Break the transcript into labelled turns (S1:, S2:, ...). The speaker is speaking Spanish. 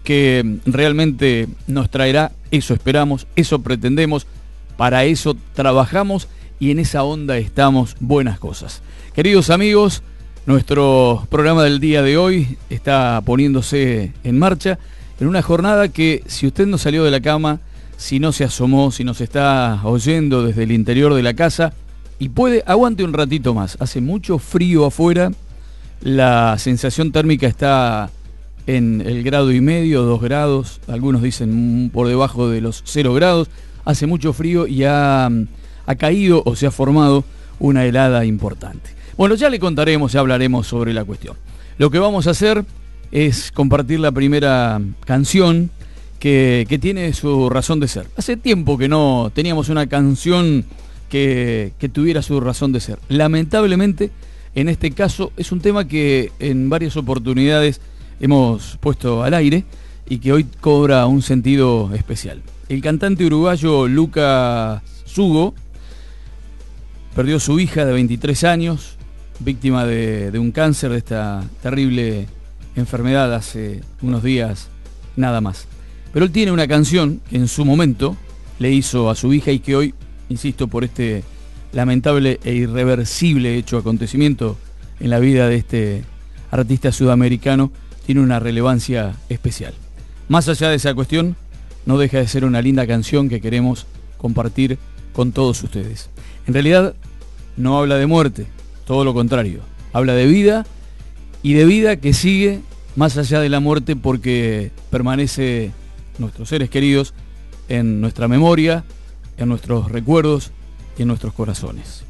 S1: que realmente nos traerá, eso esperamos, eso pretendemos, para eso trabajamos y en esa onda estamos. Buenas cosas. Queridos amigos, nuestro programa del día de hoy está poniéndose en marcha en una jornada que, si usted no salió de la cama, si no se asomó, si nos está oyendo desde el interior de la casa y puede, aguante un ratito más. Hace mucho frío afuera, la sensación térmica está en el 1,5 grados, 2 grados, algunos dicen por debajo de los 0 grados. Hace mucho frío y ha caído o se ha formado una helada importante. Bueno, ya le contaremos, ya hablaremos sobre la cuestión. Lo que vamos a hacer es compartir la primera canción que tiene su razón de ser. Hace tiempo que no teníamos una canción que tuviera su razón de ser. Lamentablemente, en este caso, es un tema que en varias oportunidades hemos puesto al aire y que hoy cobra un sentido especial. El cantante uruguayo Lucas Hugo perdió a su hija de 23 años, víctima de un cáncer, de esta terrible enfermedad, hace unos días nada más. Pero él tiene una canción que en su momento le hizo a su hija y que hoy, insisto, por este lamentable e irreversible acontecimiento en la vida de este artista sudamericano, tiene una relevancia especial. Más allá de esa cuestión, no deja de ser una linda canción que queremos compartir con todos ustedes. En realidad, no habla de muerte, todo lo contrario. Habla de vida y de vida que sigue más allá de la muerte, porque permanece nuestros seres queridos en nuestra memoria, en nuestros recuerdos y en nuestros corazones.